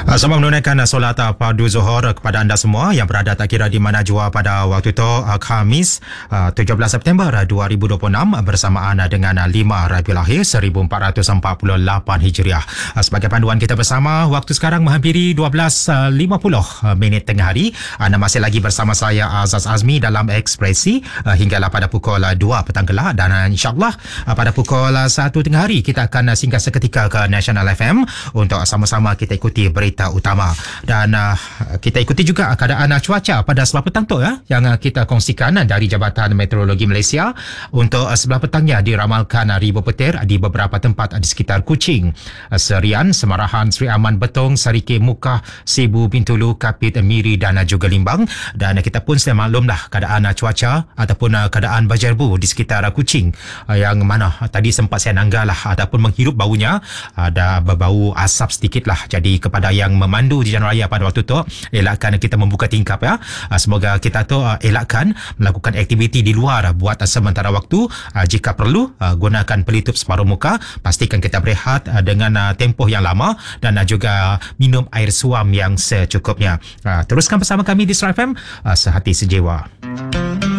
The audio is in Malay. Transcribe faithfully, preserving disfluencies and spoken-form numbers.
Selamat menunaikan solat fardu Zuhur kepada anda semua yang berada tak kira di mana jua pada waktu itu, Khamis tujuh belas September dua ribu dua puluh enam bersamaan dengan lima Rabiul Akhir seribu empat ratus empat puluh lapan Hijriah. Sebagai panduan kita bersama, waktu sekarang menghampiri dua belas lima puluh minit tengah hari. Anda masih lagi bersama saya Azaz Azmi dalam Ekspresi hinggalah pada pukul dua petang kelak, dan insyaAllah pada pukul satu tengah hari kita akan singgah seketika ke National F M untuk sama-sama kita ikuti berita utama, dan uh, kita ikuti juga keadaan uh, cuaca pada sebelah petang tu ya, yang uh, kita kongsikan uh, dari Jabatan Meteorologi Malaysia. Untuk uh, sebelah petangnya diramalkan uh, ribu petir di beberapa tempat uh, di sekitar Kuching, uh, Serian, Semarahan, Seri Aman, Betong, Sarike, Mukah, Sibu, Bintulu, Kapit, Miri dan uh, juga Limbang. Dan uh, kita pun sedia maklumlah keadaan uh, cuaca ataupun uh, keadaan berjerbu di sekitar uh, Kuching, uh, yang mana uh, tadi sempat saya nanggalah ataupun menghirup baunya, ada berbau asap sedikit lah. Jadi kepada yang memandu di jalan raya pada waktu tu, elakkan kita membuka tingkap ya. Semoga kita tu elakkan melakukan aktiviti di luar buat sementara waktu. Jika perlu, gunakan pelitup separuh muka, pastikan kita berehat dengan tempoh yang lama, dan juga minum air suam yang secukupnya. Teruskan bersama kami di Star F M, sehati sejiwa.